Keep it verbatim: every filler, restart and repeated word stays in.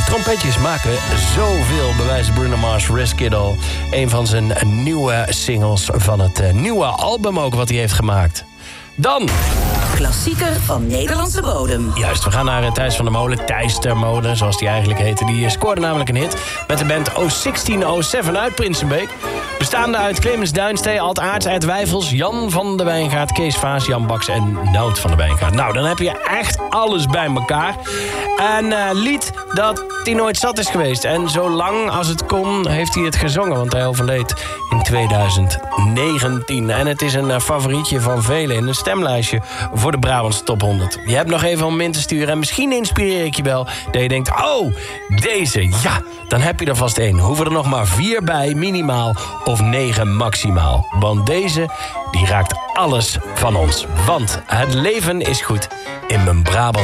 trompetjes maken zoveel, bewijst Bruno Mars, Risk It All. Een van zijn nieuwe singles van het uh, nieuwe album ook wat hij heeft gemaakt. Dan... klassieker van Nederlandse bodem. Juist, we gaan naar Thijs van der Molen. Thijs ter Molen, zoals die eigenlijk heette. Die scoorde namelijk een hit met de band oh zestien oh zeven uit Prinsenbeek. Bestaande uit Clemens Duinstee, Alt Aarts, Ed Wijfels, Jan van der Wijngaard, Kees Vaas, Jan Baks en Nout van der Wijngaard. Nou, dan heb je echt alles bij elkaar. Een uh, lied dat hij nooit zat is geweest. En zo lang als het kon heeft hij het gezongen, want hij overleed in tweeduizend negentien. En het is een uh, favorietje van velen in een stemlijstje voor de Brabantse Top honderd. Je hebt nog even om in te sturen en misschien inspireer ik je wel dat je denkt, oh, deze, ja, dan heb je er vast één. Hoeven er nog maar vier bij, minimaal, of negen maximaal. Want deze, die raakt alles van ons. Want het leven is goed in mijn Brabant.